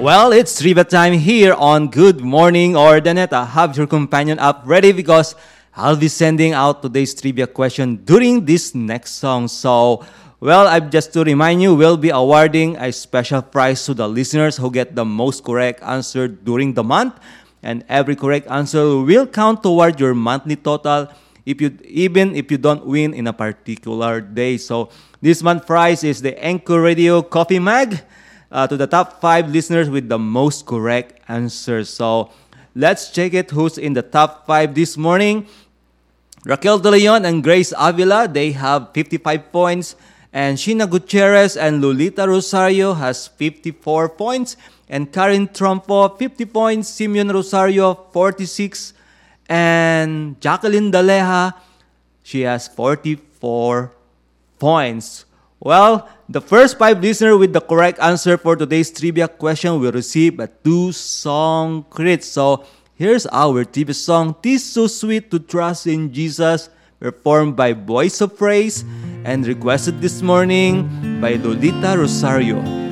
Well, it's trivia time here on Good Morning Ordaneta. Have your companion up ready because I'll be sending out today's trivia question during this next song. So, well, I've just to remind you, we'll be awarding a special prize to the listeners who get the most correct answer during the month. And every correct answer will count toward your monthly total even if you don't win in a particular day. So, this month's prize is the Anchor Radio Coffee Mag to the top 5 listeners with the most correct answers. So let's check it who's in the top 5 this morning. Raquel De Leon and Grace Avila, they have 55 points. And Sheena Gutierrez and Lolita Rosario has 54 points. And Karen Trumpo, 50 points. Simeon Rosario, 46. And Jacqueline Daleja, she has 44 points. Well, the first 5 listeners with the correct answer for today's trivia question will receive a 2-song credit. So, here's our trivia song, "'Tis So Sweet to Trust in Jesus," performed by Voice of Praise and requested this morning by Lolita Rosario.